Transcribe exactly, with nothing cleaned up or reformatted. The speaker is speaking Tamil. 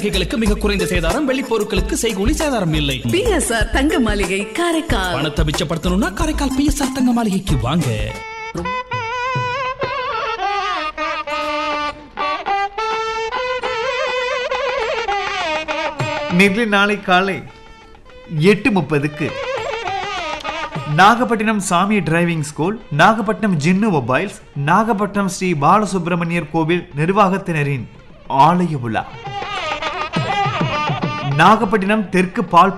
நகைகளுக்கு மிக குறைந்த சேதாரம், வெள்ளி பொருட்களுக்கு செய்கூலி சேதாரம் இல்லை. பிஎஸ்ஆர் தங்க மாளிகை காரைக்கால். பணத்தை மிச்சப்படுத்தணும்னா காரைக்கால் பிஎஸ்ஆர் தங்க மாளிகைக்கு வாங்க. நெல்லு நாளை காலை எட்டு முப்பதுக்கு நாகப்பட்டினம் சாமி டிரைவிங் ஸ்கூல், நாகப்பட்டினம் ஜின்னு மொபைல்ஸ், நாகப்பட்டினம் ஸ்ரீ பாலசுப்பிரமணியர் கோவில் நிர்வாகத்தினரின் ஆலய விழா, நாகப்பட்டினம் தெற்கு பால்